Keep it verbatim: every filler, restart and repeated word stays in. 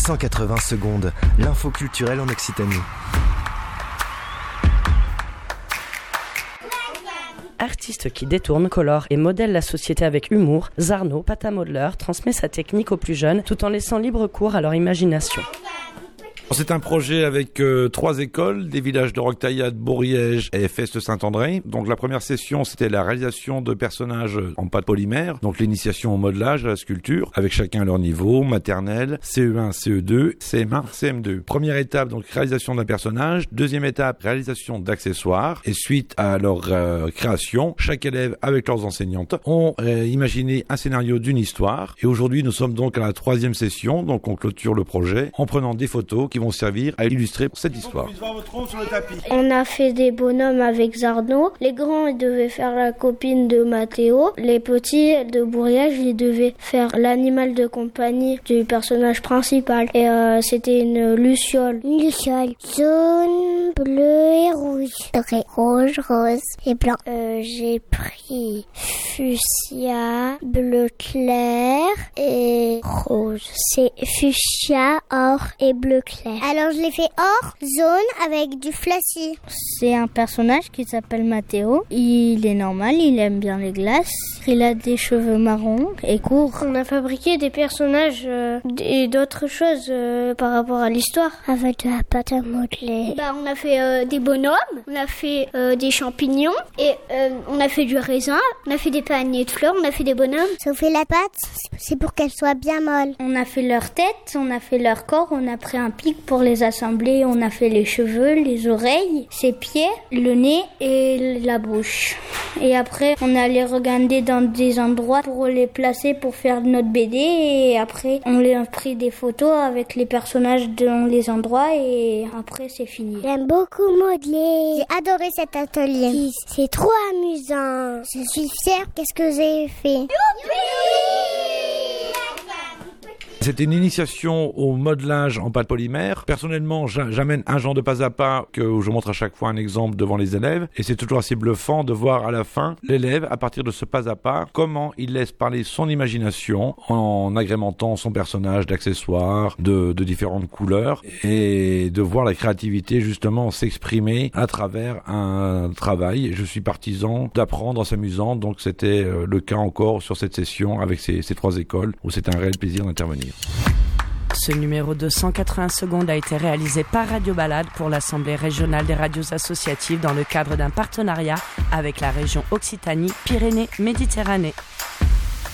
cent quatre-vingts secondes, l'info culturelle en Occitanie. Artiste qui détourne, colore et modèle la société avec humour, Zarno, pâte à modeleur, transmet sa technique aux plus jeunes tout en laissant libre cours à leur imagination. C'est un projet avec euh, trois écoles, des villages de Roquetaillade, Bourriège et Feste-Saint-André. Donc la première session, c'était la réalisation de personnages en pâte polymère, donc l'initiation au modelage, à la sculpture, avec chacun à leur niveau, maternelle, C E un, C E deux, C M un, C M deux. Première étape, donc réalisation d'un personnage. Deuxième étape, réalisation d'accessoires. Et suite à leur euh, création, chaque élève, avec leurs enseignantes, ont euh, imaginé un scénario d'une histoire. Et aujourd'hui, nous sommes donc à la troisième session, donc on clôture le projet en prenant des photos qui vont servir à illustrer cette histoire. On a fait des bonhommes avec Zarno. Les grands, ils devaient faire la copine de Mathéo. Les petits de Bourriage, ils devaient faire l'animal de compagnie du personnage principal. Et euh, c'était une luciole. Une luciole jaune, bleu et rouge. Rouge, rose et blanc. Euh, j'ai pris fuchsia, bleu clair et rouge. C'est fuchsia, or et bleu clair. Alors je l'ai fait or, jaune avec du flashy. C'est un personnage qui s'appelle Mathéo. Il est normal, il aime bien les glaces. Il a des cheveux marrons et courts. On a fabriqué des personnages euh, et d'autres choses euh, par rapport à l'histoire. Avec de la pâte à modeler. Bah, on a fait euh, des bonhommes, on a fait euh, des champignons et euh, on a fait du raisin, on a fait des paniers de fleurs, on a fait des bonhommes. Sauf que la pâte, c'est pour qu'elle soit bien molle. On a fait leur tête, on a fait leur corps, on a pris un pic pour les assembler. On a fait les cheveux, les oreilles, ses pieds, le nez et la bouche. Et après, on allait regarder dans des endroits pour les placer pour faire notre B D. Et après, on les a pris des photos avec les personnages dans les endroits. Et après, c'est fini. J'aime beaucoup modeler. J'ai adoré cet atelier. C'est trop amusant. Je suis fière. Qu'est-ce que j'ai fait? Youpi! C'était une initiation au modelage en pâte polymère. Personnellement, j'amène un genre de pas à pas que je montre à chaque fois un exemple devant les élèves. Et c'est toujours assez bluffant de voir à la fin l'élève, à partir de ce pas à pas, comment il laisse parler son imagination en agrémentant son personnage d'accessoires, de, de différentes couleurs et de voir la créativité justement s'exprimer à travers un travail. Je suis partisan d'apprendre en s'amusant. Donc c'était le cas encore sur cette session avec ces, ces trois écoles où c'est un réel plaisir d'intervenir. Ce numéro de cent quatre-vingts secondes a été réalisé par Radio Balade pour l'Assemblée régionale des radios associatives dans le cadre d'un partenariat avec la région Occitanie-Pyrénées-Méditerranée.